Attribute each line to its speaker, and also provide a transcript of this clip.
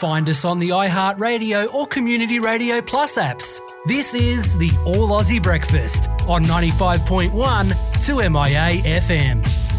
Speaker 1: Find us on the iHeartRadio or Community Radio Plus apps. This is the All Aussie Breakfast on 95.1 2MIA FM.